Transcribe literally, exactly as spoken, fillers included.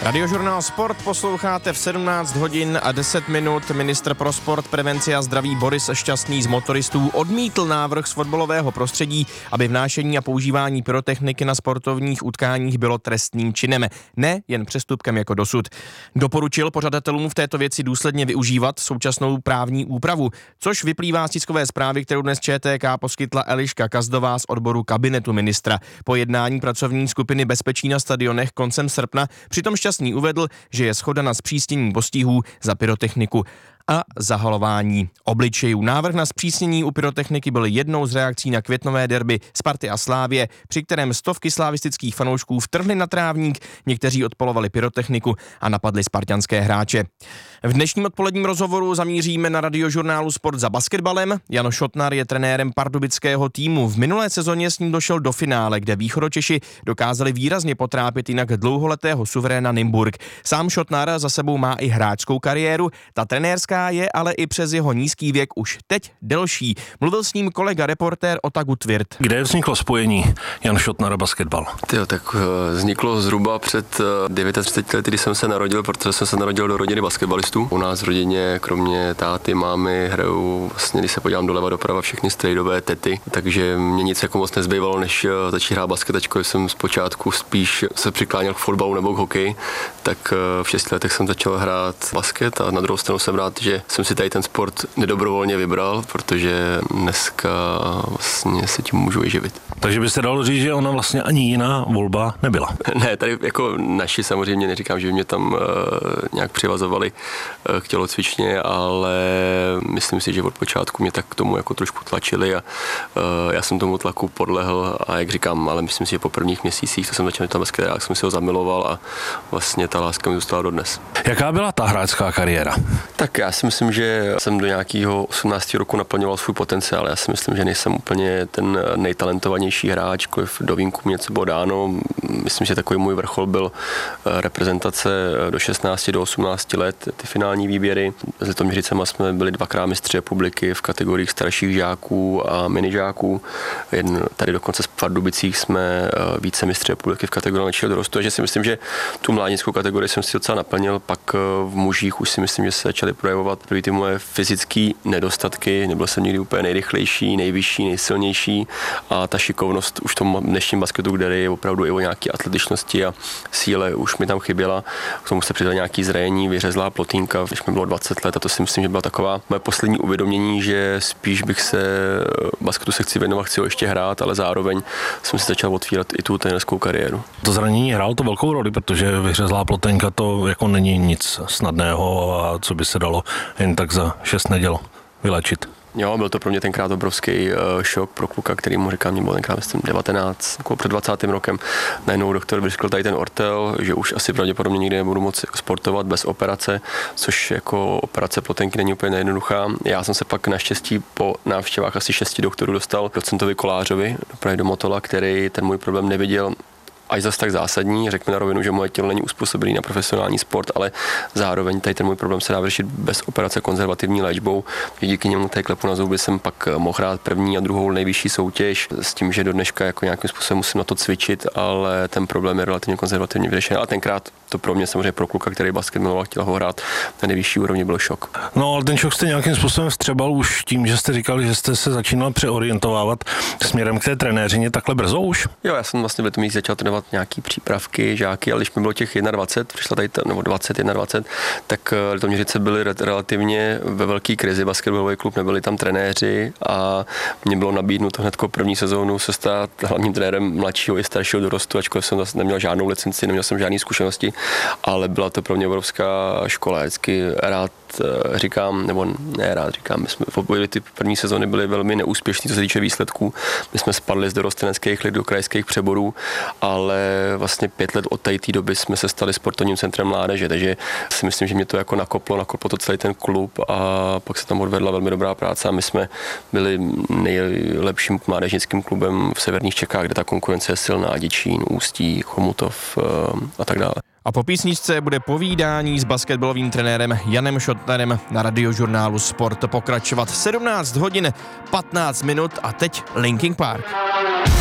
Radiožurnál Sport posloucháte v sedmnáct hodin a deset minut. Ministr pro sport, prevenci a zdraví Boris Šťastný z motoristů odmítl návrh z fotbalového prostředí, aby vnášení a používání pyrotechniky na sportovních utkáních bylo trestným činem, ne jen přestupkem jako dosud. Doporučil pořadatelům v této věci důsledně využívat současnou právní úpravu, což vyplývá z tiskové zprávy, kterou dnes Č T K poskytla Eliška Kazdová z odboru kabinetu ministra. Po jednání pracovní skupiny bezpečí na stadionech koncem srpna přitom Šťastný uvedl, že je shoda na zpřísnění postihů za pyrotechniku a zahalování obličejů. Návrh na zpřísnění u pyrotechniky byl jednou z reakcí na květnové derby Sparty a Slávie, při kterém stovky slavistických fanoušků vtrhli na trávník, někteří odpalovali pyrotechniku a napadli spartanské hráče. V dnešním odpoledním rozhovoru zamíříme na Radiožurnálu Sport za basketbalem. Jan Šotnar je trenérem pardubického týmu. V minulé sezóně s ním došel do finále, kde Východočeši dokázali výrazně potrápit jinak dlouholetého suveréna Nymburk. Sám Šotnar za sebou má i hráčskou kariéru, ta trenérská je ale i přes jeho nízký věk už teď delší. Mluvil s ním kolega reportér Ota Gutwirth. Kde vzniklo spojení Jan Šotnar a basketbal? Tyjo, tak vzniklo zhruba před třiceti devíti lety, kdy jsem se narodil, protože jsem se narodil do rodiny basketbalistů. U nás v rodině, kromě táty, mámy, hrajou, vlastně, když se podívám doleva doprava, všechny strejdové tety, takže mě nic jako moc nezbývalo, než začít hrát basket, ačkoliv jsem zpočátku spíš se přikláněl k fotbalu nebo k hokeji, tak v šesti letech jsem začal hrát basket a na druhou stranu jsem rád, že jsem si tady ten sport nedobrovolně vybral, protože dneska vlastně se tím můžu i živit. Takže by se dalo říct, že ona vlastně ani jiná volba nebyla. Ne, tady jako naši samozřejmě neříkám, že by mě tam uh, nějak přivazovali uh, k tělocvičně, ale myslím si, že od počátku mě tak k tomu jako trošku tlačili a uh, já jsem tomu tlaku podlehl a jak říkám, ale myslím si, že po prvních měsících, co jsem začal tam basket, jak jsem si ho zamiloval a vlastně ta láska mi zůstala dodnes. Jaká byla ta hráčská kariéra? Tak já si myslím, že jsem do nějakého osmnáctého roku naplňoval svůj potenciál. Já si myslím, že nejsem úplně ten nejtalentovanější hráč, koliv do vínku něco bylo dáno. Myslím, že takový můj vrchol byl reprezentace do šestnácti do osmnácti let, ty finální výběry. S Litoměřicema jsme byli dvakrát mistři republiky v kategoriích starších žáků a minižáků. Jen tady dokonce v Pardubicích jsme více mistři republiky v kategorii mladšího dorostu. Takže si myslím, že tu mládežnickou kategorii jsem si docela naplnil. Pak v mužích už si myslím, že se začaly projevovat první ty moje fyzické nedostatky. Nebyl jsem nikdy úplně nejrychlejší, nejvyšší, nejsilnější a ta šikovnost už v tom dnešním basketu, kde je opravdu i o nějaké atletičnosti a síle, už mi tam chyběla. K tomu se přidala nějaký zranění, vyřezlá plotínka, když mi bylo dvacet let a to si myslím, že byla taková moje poslední uvědomění, že spíš bych se basketu se chci věnovat, chci ho ještě hrát, ale zároveň jsem si začal otvírat i tu trenérskou kariéru. To zranění hrálo to velkou roli, protože vyřezlá plotenka to jako není nic snadného a co by se dalo jen tak za šest neděl vylečit. Jo, byl to pro mě tenkrát obrovský uh, šok pro kluka, který mu říkal, mě bylo tenkrát myslím devatenáct, jako před dvacátým rokem. Najednou doktor vyřkl tady ten ortel, že už asi pravděpodobně nikdy nebudu moci sportovat bez operace, což jako operace plotenky není úplně nejednoduchá. Já jsem se pak naštěstí po návštěvách asi šesti doktorů dostal k docentovi Kolářovi do Prahy do Motola, který ten můj problém neviděl až zase tak zásadní, řekl mi na rovinu, že moje tělo není uspůsobené na profesionální sport, ale zároveň tady ten můj problém se dá vyřešit bez operace konzervativní léčbou. Díky němu té klepu na zuby jsem pak mohl hrát první a druhou nejvyšší soutěž s tím, že do dneška jako nějakým způsobem musím na to cvičit, ale ten problém je relativně konzervativně vyřešen. A tenkrát to pro mě samozřejmě pro kluka, který basket miloval, chtěl ho hrát na nejvyšší úrovni, byl šok. No, ale ten šok jste nějakým způsobem vstřebal už tím, že jste říkali, že jste se začínal přeorientovávat směrem k té trenéřině takhle brzo už? Jo, já jsem vlastně v Litoměřicích začal trénovat nějaký přípravky, žáky, ale když mi bylo těch dvacet jedna, přišla tady ta, nebo dvacet, dvacet jedna, tak Litoměřice byly relativně ve velké krizi, basketbalový klub, nebyli tam trenéři a mě bylo nabídnuto hnedko první sezónu se stát hlavním trenérem mladšího i staršího dorostu, ačkoliv jsem zase neměl žádnou licenci, neměl jsem žádné zkušenosti, ale byla to pro mě obrovská škola. Vždycky rád říkám, nebo ne rád říkám, my jsme v obě ty první sezóny byly velmi neúspěšní, co se týče výsledků. My jsme spadli z dorosteneckých lig do krajských přeborů, ale vlastně pět let od té doby jsme se stali sportovním centrem mládeže, takže si myslím, že mě to jako nakoplo, nakoplo to celý ten klub a pak se tam odvedla velmi dobrá práce a my jsme byli nejlepším mládežnickým klubem v severních Čechách, kde ta konkurence je silná, Děčín, Ústí, Chomutov a tak dále. A po písničce bude povídání s basketbalovým trenérem Janem Šotnarem na Radiožurnálu Sport pokračovat sedmnáct hodin patnáct minut a teď Linkin Park.